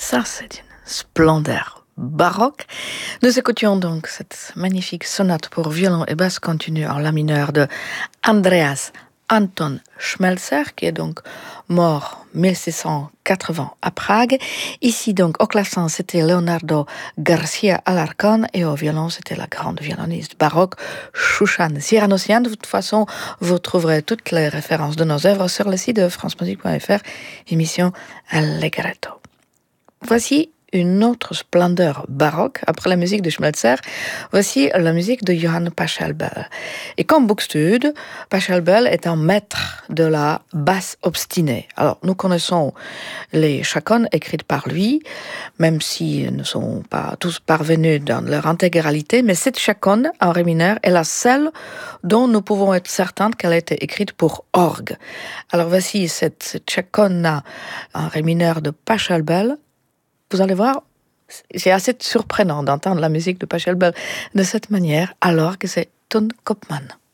Ça, c'est une splendeur baroque. Nous écoutions donc cette magnifique sonate pour violon et basse continue en la mineur de Andreas Anton Schmelzer, qui est donc mort 1680 à Prague. Ici, donc, au clavecin, c'était Leonardo Garcia Alarcón et au violon, c'était la grande violoniste baroque Shoushan Siranossian. De toute façon, vous trouverez toutes les références de nos œuvres sur le site de francemusique.fr, émission Allegretto. Voici une autre splendeur baroque, après la musique de Schmelzer, voici la musique de Johann Pachelbel. Et comme Buxtehude, Pachelbel est un maître de la basse obstinée. Alors, nous connaissons les chaconnes écrites par lui, même s'ils ne sont pas tous parvenus dans leur intégralité, mais cette chaconne en ré mineur est la seule dont nous pouvons être certains qu'elle a été écrite pour orgue. Alors, voici cette chaconne en ré mineur de Pachelbel. Vous allez voir, c'est assez surprenant d'entendre la musique de Pachelbel de cette manière, alors que c'est Ton Kopman.